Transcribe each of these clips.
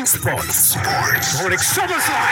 Sports. Dominic Szoboszlai!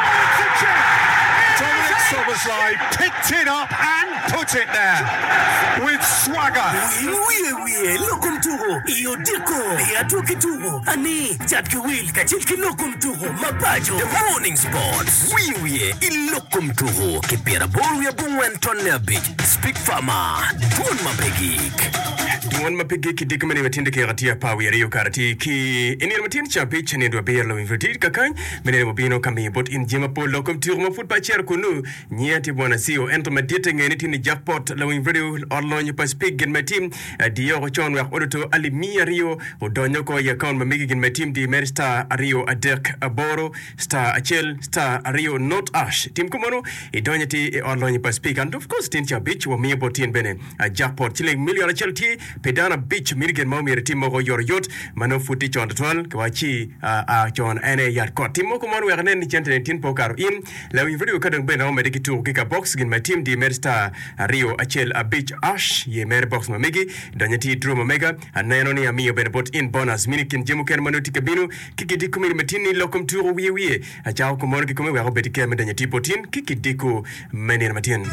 Dominic Szoboszlai picked it up and put it there with swagger. Lokum tuho, iyo diko, yatu kituho, ani, jatki wil, kachilki lokum tuho, mapajo. The morning sports. Ilokum tuho, kipira boru ya bungwen tonne beach. Speak farmer, Duan Mapigik, dikamani matinde ki ratia pawi rio karati ki ini matin champi chani do beer lo inverted kakan menene mobino kami bot in jima pol lokum turma football chair kunu nyati bwana sio ento medite ngeni tini jackpot lo inverted online pa speak gen my team dio ko chon wa odoto ali mia rio odonyo ko ya kan mamigi gen my team di mersta rio adek aboro star achel star rio not ash team kumono idonyo ti online pa speak and of course tin champi wa mia botin bene jackpot chile million achel ti pedana beach mirgen mawmi retimo go yor yot mano futi chon twal kwachi a chon ene yar ko timo ko mon werne ni chente tin pokaro in la wi video kadang bena o mediki tu kika box gin my team di mersta rio achel a beach ash ye mer box mamegi danyati drama mega aneno ni ami ben bot in bonus minikin jemuken manoti kabinu kiki diku mi matini lokum tu wi a chao ko mon ki ko me wa bedike me danyati potin kiki diku menir matin.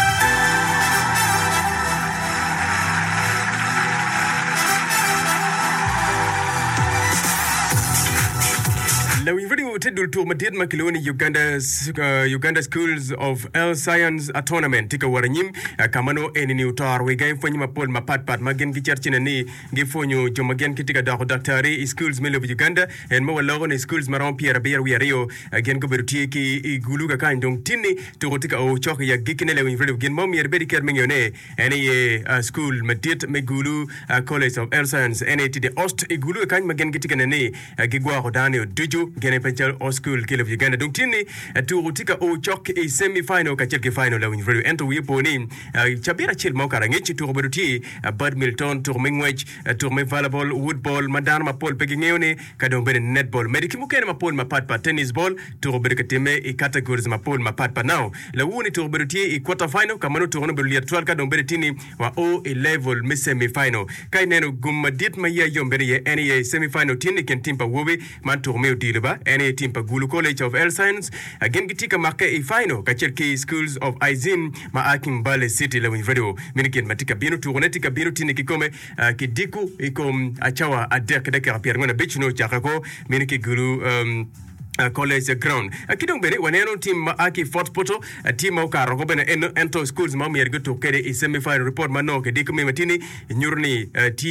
La winveri tedul to madid makiloni Uganda Schools of Health Science a tournament tika waranyim kamano enini utar we game fonyi mapol mapatpat magen gicharchina ni gifonyo jomagen kitika da daktari schools mele of Uganda and mo logon schools maron pierre beer we rio again go beruti ki guluga kan donc tinni to tika o chok ya gikine le winveri gen mom yer bedi ker mengone any school madid megulu College of Health Science NAT the Ost igulu kan magen gitika ne gigwa hodane duju gene pechal o school kile of Uganda donc tini turutika o chok e semi final ka chelke final la winveri ento wi poni chabira chil mo karangechi to beruti badminton to mengwech to me volleyball woodball madana mapol pegingeone kadon bene netball medikimu kene mapol mapatpa tennis ball to berka teme e categories mapol mapatpa now la woni to beruti e quarter final kamano to no beruti twal kadon bene tini wa o e level mi semi final kai neno gumadit maya yombere ye any semi final tini ken timpa wobe man to me diliba any timpa gulu College of Health Science again gitika marke e final ka chelke schools of Aizin ma akim Bale City la winveri minikin matika bino to netika bino tini kikome kidiku ikom achawa adek deka pierre ngona beach no chakako miniki gulu college ground kidong bere waneno team aki Fort Poto team o karo go bene ento schools ma mier goto kede i semi final report mano ke dikumi matini nyurni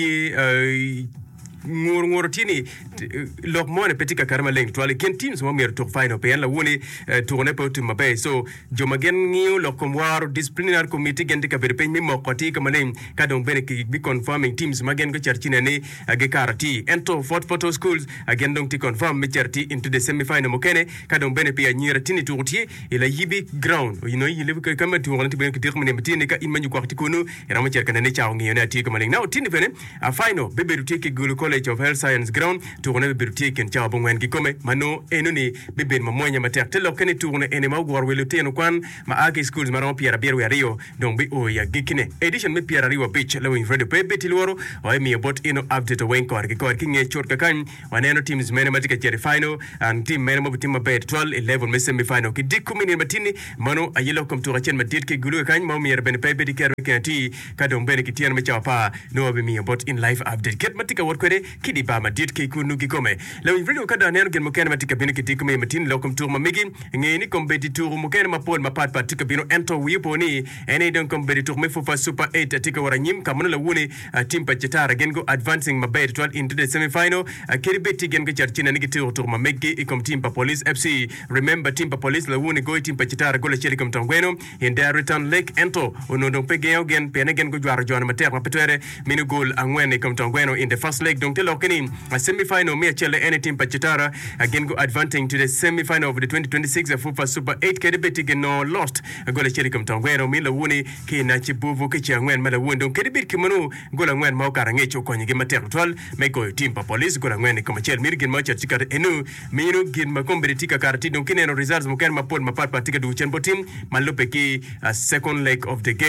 ngor tini lok mone petika karma leng twale ken teams mo mer to final pe la woni tourne pe to mabe so jomagen ngiu lokom war disciplinary committee gen ka ber pe mi mo koti ka malen ka don bene ki bi confirming teams magen go charchine ne age karati ento Fort Poto schools again don ti confirm me charti into the semi final mo kene ka don bene pe nyira tini turti ila yibi ground you know yile ka kama to wonti bene ki dirmene metini ka imanyu ko ti kono era mo cherka ne chawo ngi ne ati ka malen now tini bene a final be be ruti ki gulu College of Health Science ground tourne beruti ken chawo bongwen ki kome mano enuni beben mamonya mater telo ken tourne enema gwar welo teno kwan ma ake schools maron Pierre Biero Rio don bi o ya gikine edition me Pierre Rio beach lo in Fred pe betiloro o mi bot ino update wen ko ki nge chorka kan waneno teams mene matika cherry final and team mene mo team bet 12 11 me semi final ki dikumini matini mano ayelo kom tour chen madit ki gulu kan mo mi ben pe betiker kenati kadon ben ki tian me chapa no be mi bot in live update get matika wor kwede kidi ba madit ke kunu gikome la wi video kada neno gen mokene matika bino ki dikume matin lokum tour mamigi ngeni kombeti tour mokene mapol mapat patika bino ento wipo ni ene don kombeti tour me fufa super 8 tika waranyim kamono la woni team pachetara gen go advancing mabet 12 into the semi final kiribeti gen go charchina nigi tour mamigi ikom team pa police FC remember team pa police la woni go team pachetara go la cheli kom tangweno in their return lake ento ono don pegeo gen pene gen go jwaro jwana mater mapetwere minu goal angwene kom tangweno in the first leg don lokini a semi-final me chele any team pachitara again go advancing to the semi-final of the 2026 FUFA Super 8 kedibeti no lost gola cheli kom tangweno mila woni ki na chibuvu ki changwen mala wondo kedibit kimanu gola ngwen ma okarange chokonyi ge mater twal meko team pa police gola ngwen ko chel mirgin ma chikar enu minu gin ma kombetika karti don kineno results mo ken ma pol ma pat patika du chen botim malope ki second leg of the game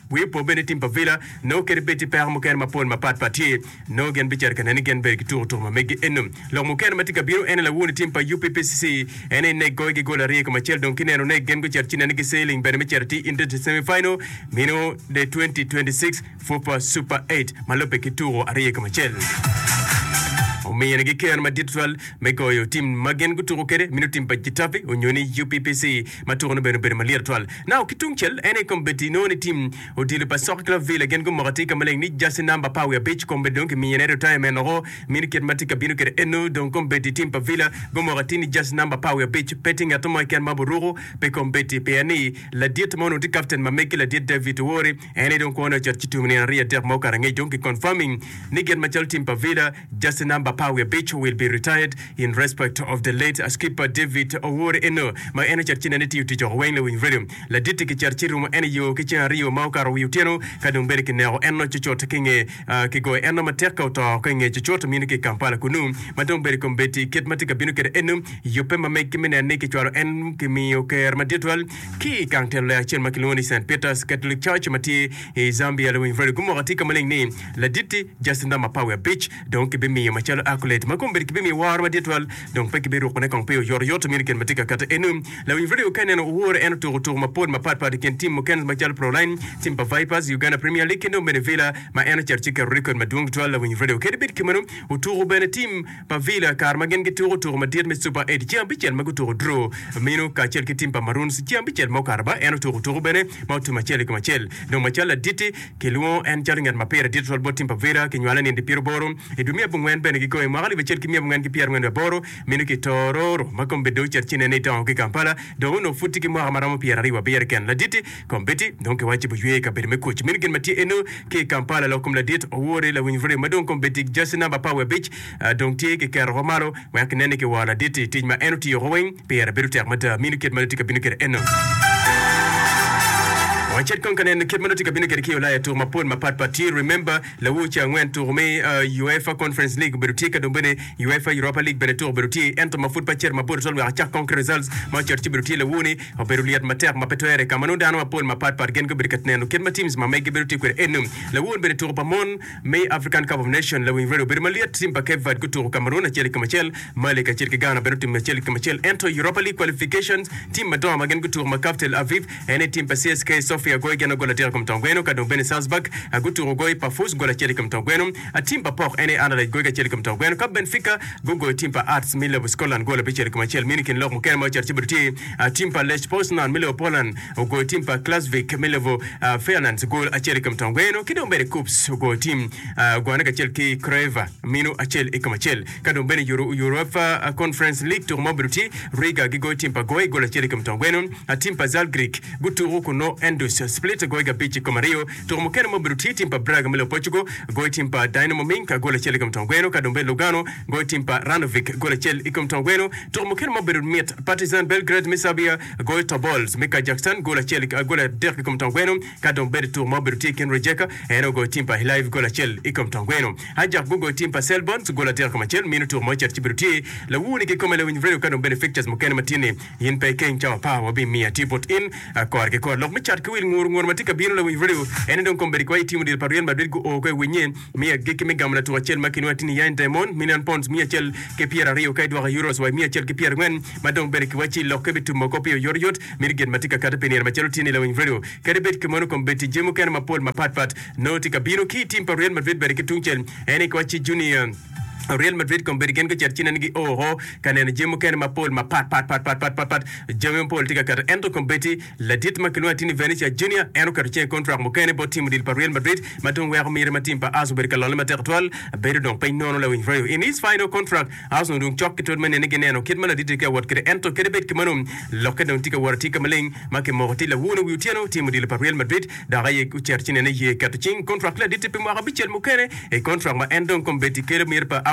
we po bene tim pa villa no kere beti per mo ken ma pol ma pat pati no gen bichar kan ni gen berki tour tour ma megi enum lo mo ken matika biro en la woni tim pa UPPCC ene ne gogi gola ri ko ma chel don kineno ne gen go charchina ni sailing bere me charti in the semi final mino de 2026 FOPA Super 8 malope kituro ari ko ma chel Omeya ngi kyan ma ditwal me ko yo team magen gu turu kere minu team pajitapi onyoni UPPC ma turu bere bere malir twal now kitungchel ene kompetino ni team odile pa sokla vile gen gu mogati kamaleng ni just number power beach kompedon ke mi yenere time ro min ket matika binu kere eno don kompeti team pa vila gu mogati ni just number power beach petting atoma kan mabururo pe kompeti pe ani la dit mono ti captain ma meki la dit David Wori ene don ko no charchitu ni ria der mo karange don ki confirming ni gen ma team pa vila just number Power Beach will be retired in respect of the late skipper David Owori Eno. My energy chinanity to your wayne in rhythm. La ditiki charchirum any yo kitchen rio maukaro yuteno, kadumberiki neo eno chichot king kigo eno mateka to king chichot miniki kampala kunum, madam berikum beti kitmatika binuket enum, yopema make min and naked your en kimi oker maditual, ki kantel chen makiloni St. Peter's Catholic Church mati Zambia in very gumoratika maling name. La diti just nama Power Beach, don't give me a machel accolade makomber kibimi war ma ditwal donc peki beru ko nekon peo yor yot min ken matika kata enum la wi video ken war en to ma pod ma pat ken team mo ken ma jal pro line team pa Vipers Uganda Premier League no Benevilla ma en chika record ma dung twal la wi video ken bit kimano uturu ben team pa Villa kar ma gen gitu to ma dit me Super 8 champion ma gutu draw mino ka chel ki team pa Maroons champion mo karba en to ben ma to ma chel ko ma chel donc ma chel diti ke luon en jaringan ma pere ditwal bo team pa Villa ke nyala ni ndipiro borum e dumia bungwen ben ko e magali be cher kimia ngan ki pier ngan boro minu ki tororo makombe do cher chine ne taw ki Kampala do no futi ki mo maramo pier riwa bier ken la diti kompeti donc wachi bu yue ka ber me coach minu gen mati eno ki Kampala lo kom la dit o wore la win vrai madon kompeti just number Power Beach donc tie ki ker romalo wa ki nene ki wala diti tijma eno ti rowen pier beru ter mata minu ket malati ka binu ker eno Wachet kon kanen kitmanoti kabine keriki olaya tour mapol mapat pati remember la wucha ngwen tour me UEFA Conference League berutika dombene UEFA Europa League bene tour beruti ento mafut pacher mabor sol wa chak konk results ma cherti beruti la wuni beruliat mater mapetoere kamano dano mapol mapat par gen go berkatneno kitma teams ma megi beruti kwer enum la wun bene tour pamon May African Cup of Nation la win vero bermaliat simpa kevad go tour Cameroon acheli kamachel male kacheli Ghana beruti macheli kamachel ento Europa League qualifications team madoma gen go tour makaftel Aviv ene team pa CSK Sofia goy gena gola ter kom tangweno ka don bene Salzburg agutu goy pa fus gola cheli kom tangweno a team pa port ene ana goy ga cheli kom tangweno ka Benfica gogo team pa Arts Mille Scotland gola be cheli kom chel minikin lok mo ken ma cherchi burti a team pa Lech Poznan Mille Poland gogo team pa Klasvik Mille Fernandes gol a cheli kom tangweno ki don bene Cups go team go na ka cheli Creva mino a cheli kom chel ka don bene Europa Conference League tour mo burti Riga gogo team pa goy gola cheli kom tangweno a team pa Zalgiris gutu ko no Endus split goiga bichi komario to mo ken mo bruti team pa Braga Milo Portugal go team pa Dynamo Minka gola cheli kom tangweno ka dombe Lugano go team pa Ranovic gola cheli ikom tangweno to mo ken mo berumit Partizan Belgrade Misabia go to Balls Mika Jackson gola cheli gola derk kom tangweno ka dombe to mo bruti ken rejeka eno go team pa Live gola cheli ikom tangweno haja go team pa Selbon gola derk kom cheli minuto mo cherchi bruti la wuni ke komele win vreo ka dombe fixtures mo ken matini yin pe ken chawa pa wabi mia tipot in akor ke ko lok mi chat kwil ngur matika bino la video ene don komberi kwa timu del Real Madrid go o ko wenyen mia geki me gamla to chel makino atini yan diamond million pounds mia chel ke Pierre Rio kai do euros wa mia chel ke Pierre ngwen madon beri kwa chi lokke bitu mokopi yoryot mirgen matika kata penir ma chelo tini la video kede bet ke mono kombeti jemu ken ma pol ma pat no tika bino ki team pa Real Madrid beri ke tungchel ene kwa chi junior Real Madrid kom bergen ko cherchina ngi oho kanene jemu ken ma pol ma pat jemu pol tika kar ento kom beti la dit makino atini Venezia Junior eno kar chen contract mo ken bo team dil pa Real Madrid maton wer mi ma team pa aso berka lolma territoire bedo donc pay nono la win vreo in his final contract aso donc chok to men ngi neno kidman dit ka wat kre ento kede bet kimanum lokka don tika war tika maling make mo hoti la wono wiutiano team dil pa Real Madrid da gaye ku cherchina ne ye kat chen contract la dit pe mo habichel mo ken e contract ma endon kom beti kere mir pa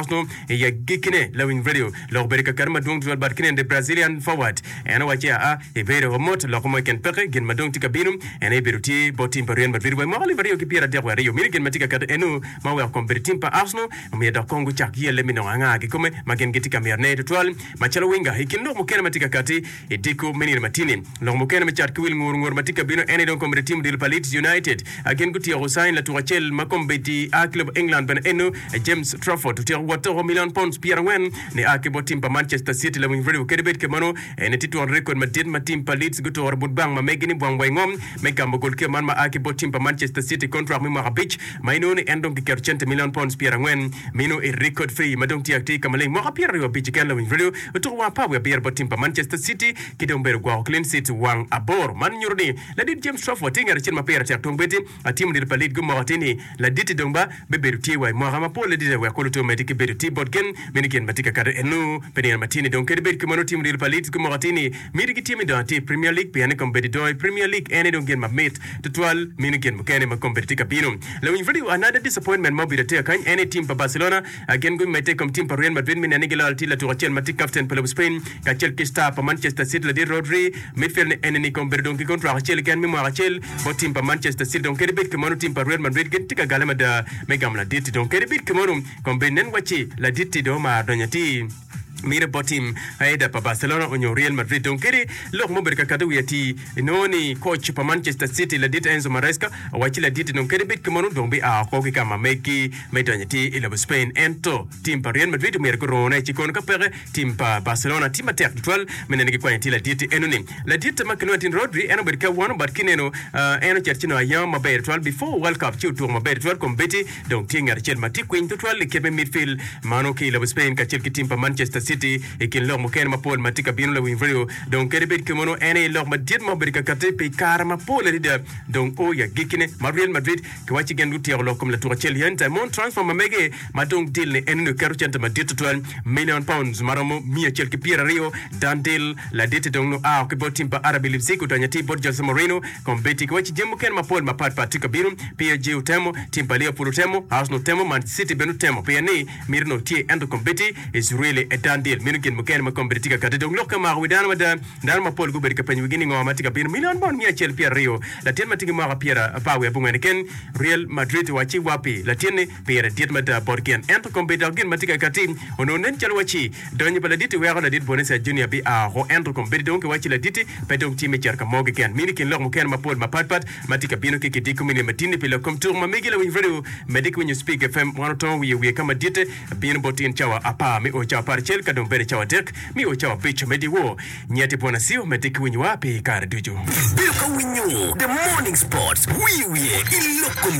Arsenal ya gikine lawing radio lo berika karma dung dual barkine the Brazilian forward ena wache a ebere homot lo ko ken peke gen madung tika binum ena beruti botim Real Madrid wa mali vario ki pira dewa rio miri gen matika kad enu ma wa kombetim pa Arsenal mi da Kongo chak yele mino anga ki come magen getika mierne toal machalo winga hikindo mukena matika kati ediko menir matini lo mukena machat kwil ngur matika bino ena don kombetim del Leeds United again guti Rosain la Tourachel makombeti a club England ben enu James Trafford to water million pounds Pierre Wen ne ake botim pa Manchester City la winvredo kedebet ke mano ene titu on record madid matim pa Leeds guto orbut bang ma megini bwang wangom meka mogol ke man ma ake botim pa Manchester City contract mi ma beach maino ne endon ke 100 million pounds Pierre Wen mino e record free madong tiakti kamale mo Pierre yo beach ke la winvredo to wa pa we Pierre botim pa Manchester City kidom ber gwa clean City wang abor man nyurni la dit James Trafford tinga ma pera tek tong beti a team del palit gumo watini la diti dongba be beruti wa mo gama pole dite wa kolo to medike beruti bodgen meniken matika kare enu penian matini donc be ke mono team del palit gumo watini mirigi team do ati Premier League pe ane kompeti do Premier League ene don gen ma met to 12 meniken mukene ma kompeti ka pino la win video another disappointment mo bi de kan any team pa Barcelona again go mete kom team pa Real Madrid men ane gelal ti la to chen matika captain pa Spain ka chel kista pa Manchester City la di Rodri midfield ene ni kompeti donc contre chel gen mi mo chel team pa Manchester City donc kedebit ke mono team pa Real Madrid get tika galama da megam la dit donc kedebit ke mono kombenen wachi la dit do ma donyati mira botim aida pa Barcelona onyo Real Madrid donc kere lok mo berka kadu yati noni coach pa Manchester City la dit Enzo Maresca wachi la dit donc kere bit ke mono donc bi a ko ki kama meki medonyati ila Spain ento team pa Real Madrid mer ko rona ci kon ka pere team pa Barcelona team attack 12 menen ki kwani la dit enoni la dit makno tin Rodri eno berka wono barkineno eno cherchino ayam ma ber 12 before World Cup ci tour ma ber 12 kombeti donc tinga chel mati queen to 12 ke midfield mano ki ila Spain ka chel ki team pa Manchester City e ken lor mo ken ma pol matika bino la winvrio donc kedebet ke mono ene lor ma dit mo berka kate pe karma pol rida donc o ya gikine ma Real Madrid ke wachi gen luti lo comme la tour Chelsea ta mon transfer ma mege ma donc deal ne ene karu chanta ma dit 12 million pounds maramo mia chel ke Pierre Rio dan deal la dit donc no a ke botim pa Arabi Leipzig ko tanyati bot Jose Mourinho kombeti ke wachi jemu ken ma pol ma pat patika bino PSG utemo team pa Liverpool utemo Arsenal utemo Man City benu utemo pe ne mirno tie endo kombeti is really a done deal minukin mukene ma kompetitika kate donc lokka ma widana wada dan ma pol go berka panyu wigini ngoma matika bir million bon mia chel Pierre Rio la ten matika ma Pierre pawe bunga ken Real Madrid wachi wapi la ten Pierre dit mata borgen ento kompetitika gen matika kate ono nen chel wachi donye bala dit we la dit bonesa junior bi a ho ento kompetitika donc wachi la dit pe donc time cher ka moge ken minukin lok mukene ma pol ma pat matika bino ke kiti kumini matini pilo kom tour ma megila win video medik when you speak FM one ton we kama dit bin botin chawa apa mi o chawa par chel ka don bere chawa tek mi o chawa pitch medi wo nyati pona sio medik winyu wapi kar dujo Bilka winyu the morning sports we ilokum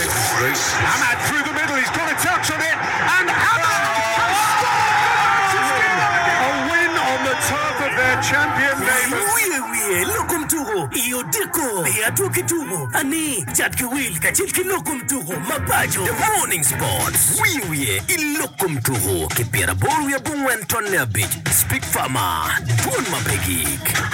Ahmad through the middle, he's got a touch on it, and Ahmad a win on the turf of their champion neighbours. lokum turo iyo diko beatu kituro ani chat kiwil kachil kilokum turo mapajo the morning sports we ilokum turo kipira boru ya bungwen tonne beach speak farmer don mabegik